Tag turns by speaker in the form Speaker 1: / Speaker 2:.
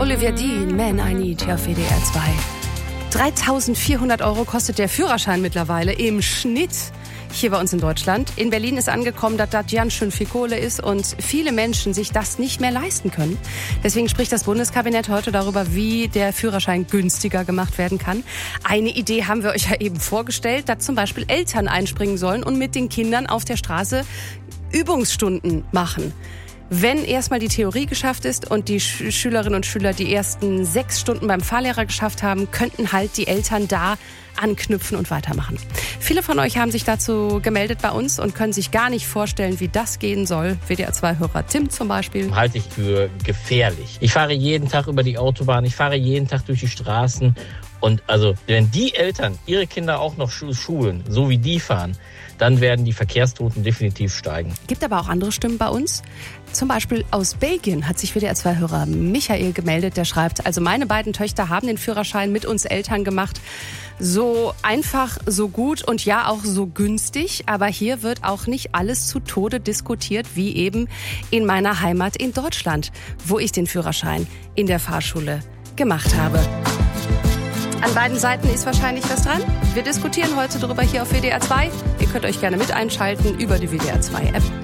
Speaker 1: Olivia Dean, Man I Need, hier auf WDR 2. 3.400 € kostet der Führerschein mittlerweile im Schnitt hier bei uns in Deutschland. In Berlin ist angekommen, dass das ganz schön viel Kohle ist und viele Menschen sich das nicht mehr leisten können. Deswegen spricht das Bundeskabinett heute darüber, wie der Führerschein günstiger gemacht werden kann. Eine Idee haben wir euch ja eben vorgestellt, dass zum Beispiel Eltern einspringen sollen und mit den Kindern auf der Straße Übungsstunden machen. Wenn erstmal die Theorie geschafft ist und die Schülerinnen und Schüler die ersten 6 Stunden beim Fahrlehrer geschafft haben, könnten halt die Eltern da anknüpfen und weitermachen. Viele von euch haben sich dazu gemeldet bei uns und können sich gar nicht vorstellen, wie das gehen soll. WDR2-Hörer Tim zum Beispiel.
Speaker 2: Halte ich für gefährlich. Ich fahre jeden Tag über die Autobahn, ich fahre jeden Tag durch die Straßen. Und also, wenn die Eltern ihre Kinder auch noch schulen, so wie die fahren, dann werden die Verkehrstoten definitiv steigen.
Speaker 1: Gibt aber auch andere Stimmen bei uns. Zum Beispiel aus Belgien hat sich WDR2-Hörer Michael gemeldet. Der schreibt, also meine beiden Töchter haben den Führerschein mit uns Eltern gemacht. So einfach, so gut und ja auch so günstig. Aber hier wird auch nicht alles zu Tode diskutiert, wie eben in meiner Heimat in Deutschland, wo ich den Führerschein in der Fahrschule gemacht habe. An beiden Seiten ist wahrscheinlich was dran. Wir diskutieren heute darüber hier auf WDR 2. Ihr könnt euch gerne mit einschalten über die WDR 2 App.